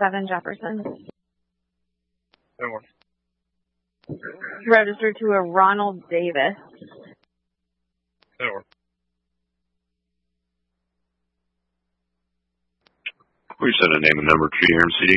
7 Jefferson. That works. Registered to a Ronald Davis. That works. Please send a name and number to your MCD.